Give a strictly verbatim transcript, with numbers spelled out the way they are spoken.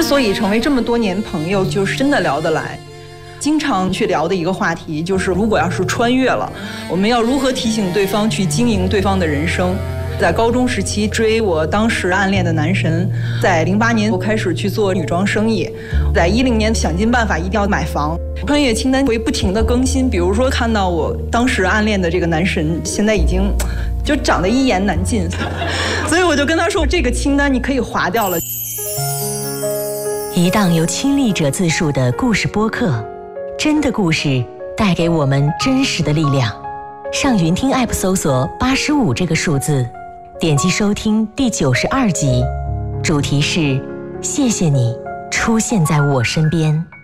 所以成为这么多年朋友，就是真的聊得来。经常去聊的一个话题就是，如果要是穿越了，我们要如何提醒对方去经营对方的人生。在高中时期追我当时暗恋的男神，在零八年我开始去做女装生意，在一零年想尽办法一定要买房。穿越清单会不停的更新，比如说看到我当时暗恋的这个男神现在已经就长得一言难尽，所以我就跟他说，这个清单你可以划掉了。 一档由亲历者自述的故事播客，真的故事带给我们真实的力量。上云听 App 搜索八十五这个数字，点击收听第九十二集，主题是谢谢你出现在我身边。